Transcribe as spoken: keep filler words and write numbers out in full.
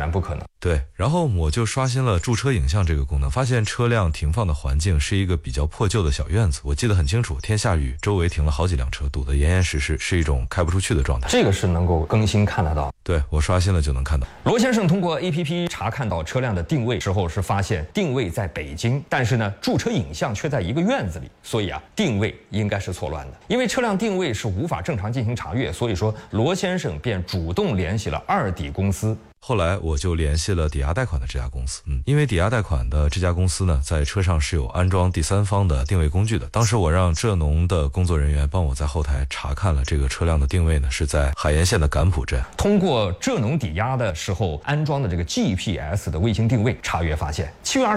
然不可能。 对，然后我就刷新了驻车影像这个功能，发现车辆停放的环境是一个比较破旧的小院子，我记得很清楚，天下雨，周围停了好几辆车，堵得严严实实，是一种开不出去的状态。 这个是能够更新看得到。 对，我刷新了就能看到。 罗先生通过 A P P 查看到车辆的定位之后，是发现定位在北京，但是呢，驻车影像却在一个院子里，所以啊，定位应该是错乱的。因为车辆定位是无法正常进行查阅，所以说罗先生便主动联系了二抵公司。 后来我就联系了抵押贷款的这家公司，嗯，因为抵押贷款的这家公司呢，在车上是有安装第三方的定位工具的。当时我让浙农的工作人员帮我在后台查看了这个车辆的定位呢，是在海盐县的感浦镇。 通过浙农抵押的时候安装的这个 G P S 的卫星定位查阅发现，七月二十